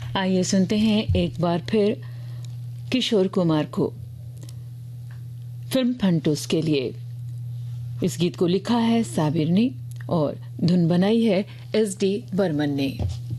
आइए सुनते हैं एक बार फिर किशोर कुमार को फिल्म फंटूस के लिए। इस गीत को लिखा है साबिर ने और धुन बनाई है SD बर्मन ने।